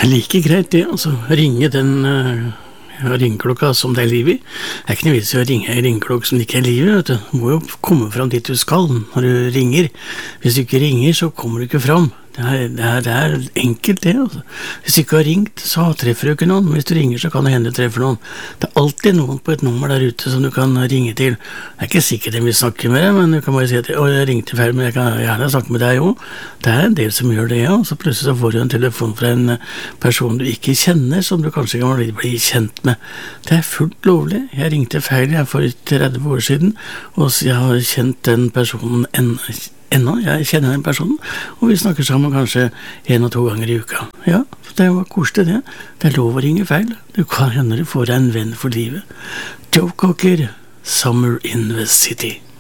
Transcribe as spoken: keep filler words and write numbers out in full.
er like greit det, altså ringe den uh, ringklokka som det er liv i. Det er ikke noe vits i å ringe en ringklokk som ikke er liv i, vet du. Du må jo komme fram dit du skal når du ringer. Hvis du ikke ringer, så kommer du ikke fram. Det er, det er, det er enkelt det, altså. Hvis du ikke har ringt, så treffer du ikke noen. Hvis du ringer, så kan det hende du treffer noen. Det er alltid noen på et nummer der ute som du kan ringe til. Det er ikke sikkert den vil snakke med deg, men du kan bare si at «Å, jeg ringte feil, men jeg kan gjerne snakke med deg også». Det er en del som gjør det, ja. Og så plutselig så får du en telefon fra en person du ikke kjenner, som du kanskje kan bli kjent med. Det er fullt lovlig. Jeg ringte feil jeg for tretti år siden, og jeg har kjent den personen ennå. Ennå, jeg kjenner den personen, og vi snakker sammen kanskje en og to ganger i uka. Ja, det var koselig det. Det er lov å ringe feil. Du kan hende du får deg en venn for livet. Joe Cocker, Summer in the City.